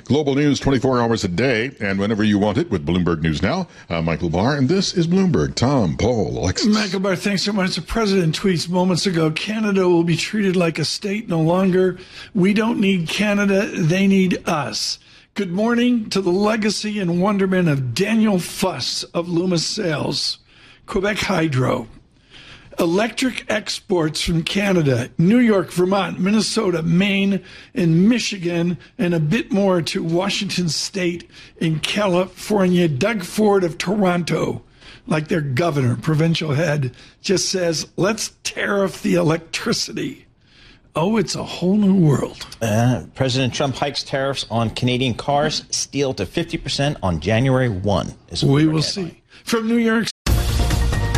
Global news 24 hours a day and whenever you want it with Bloomberg News Now. I'm Michael Barr, and this is Bloomberg. Tom, Paul, Alexis. Michael Barr, thanks so much. The president tweets moments ago, Canada will be treated like a state no longer. We don't need Canada, they need us. Good morning to the legacy and wonderment of Daniel Fuss of Loomis Sales, Quebec Hydro. Electric exports from Canada, New York, Vermont, Minnesota, Maine, and Michigan, and a bit more to Washington State and California. Doug Ford of Toronto, like their governor, provincial head, just says, let's tariff the electricity. Oh, it's a whole new world. President Trump hikes tariffs on Canadian cars, steel to 50% on January 1. We will see. From New York